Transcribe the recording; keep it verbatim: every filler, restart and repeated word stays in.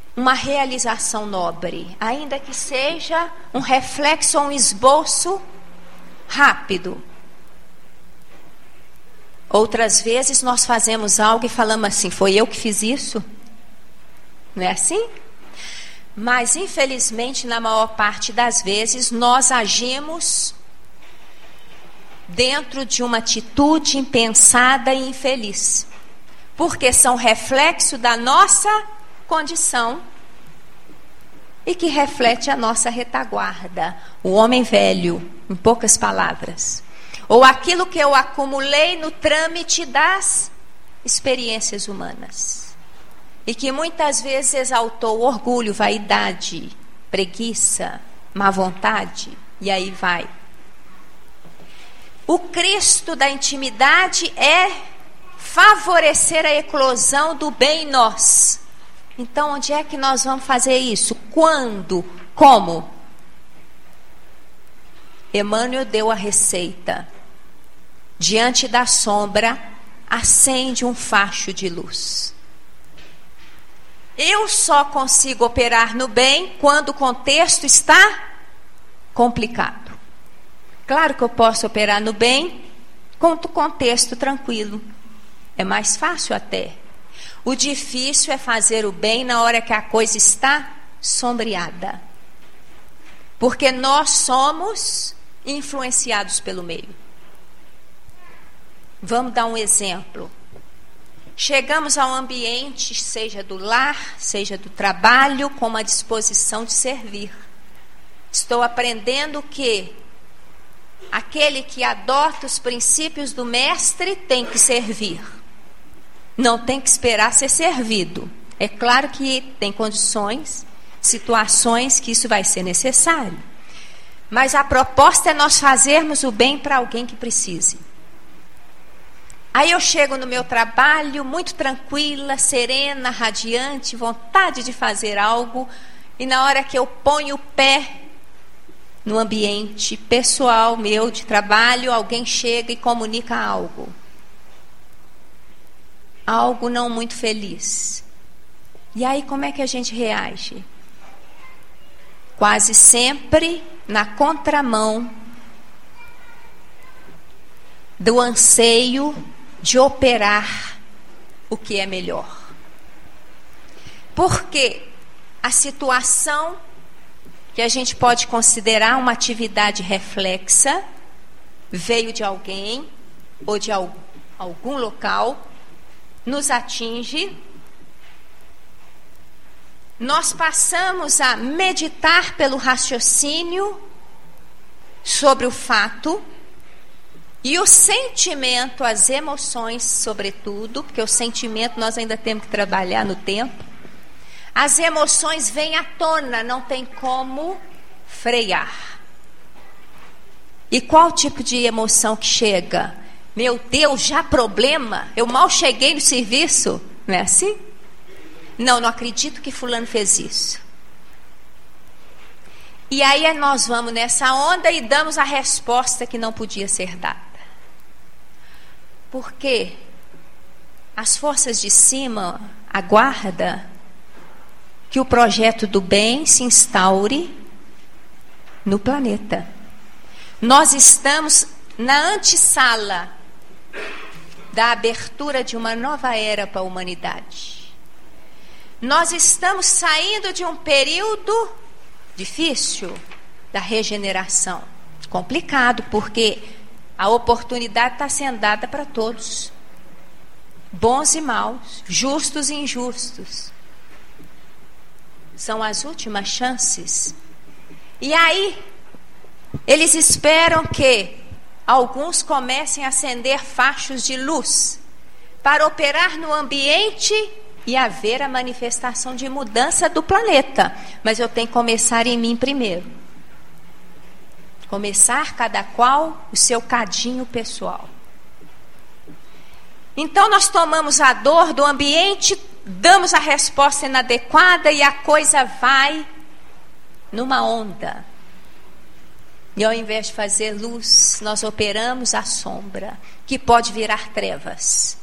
uma realização nobre, ainda que seja um reflexo ou um esboço rápido. Outras vezes nós fazemos algo e falamos assim, foi eu que fiz isso? Não é assim? Mas infelizmente, na maior parte das vezes, nós agimos dentro de uma atitude impensada e infeliz, porque são reflexo da nossa condição e que reflete a nossa retaguarda, o homem velho, em poucas palavras, ou aquilo que eu acumulei no trâmite das experiências humanas e que muitas vezes exaltou orgulho, vaidade, preguiça, má vontade, e aí vai. O Cristo da intimidade é favorecer a eclosão do bem em nós. Então, onde é que nós vamos fazer isso? Quando? Como? Emmanuel deu a receita. Diante da sombra, acende um facho de luz. Eu só consigo operar no bem quando o contexto está complicado. Claro que eu posso operar no bem com o contexto tranquilo. É mais fácil até. O difícil é fazer o bem na hora que a coisa está sombreada. Porque nós somos influenciados pelo meio. Vamos dar um exemplo. Chegamos a um ambiente, seja do lar, seja do trabalho, com uma disposição de servir. Estou aprendendo que aquele que adota os princípios do mestre tem que servir. Não tem que esperar ser servido. É claro que tem condições, situações que isso vai ser necessário. Mas a proposta é nós fazermos o bem para alguém que precise. Aí eu chego no meu trabalho muito tranquila, serena, radiante, vontade de fazer algo, e na hora que eu ponho o pé no ambiente pessoal meu de trabalho, alguém chega e comunica algo. Algo não muito feliz. E aí como é que a gente reage? Quase sempre na contramão do anseio de operar o que é melhor. Porque a situação que a gente pode considerar uma atividade reflexa veio de alguém ou de algum local, nos atinge, nós passamos a meditar pelo raciocínio sobre o fato. E o sentimento, as emoções, sobretudo, porque o sentimento nós ainda temos que trabalhar no tempo. As emoções vêm à tona, não tem como frear. E qual tipo de emoção que chega? Meu Deus, já problema? Eu mal cheguei no serviço? Não é assim? Não, não acredito que fulano fez isso. E aí nós vamos nessa onda e damos a resposta que não podia ser dada. Porque as forças de cima aguardam que o projeto do bem se instaure no planeta. Nós estamos na antessala da abertura de uma nova era para a humanidade. Nós estamos saindo de um período difícil da regeneração. Complicado, porque a oportunidade está sendo dada para todos. Bons e maus, justos e injustos. São as últimas chances. E aí, eles esperam que alguns comecem a acender fachos de luz para operar no ambiente e haver a manifestação de mudança do planeta. Mas eu tenho que começar em mim primeiro. Começar cada qual o seu cadinho pessoal. Então nós tomamos a dor do ambiente, damos a resposta inadequada e a coisa vai numa onda. E ao invés de fazer luz, nós operamos a sombra, que pode virar trevas.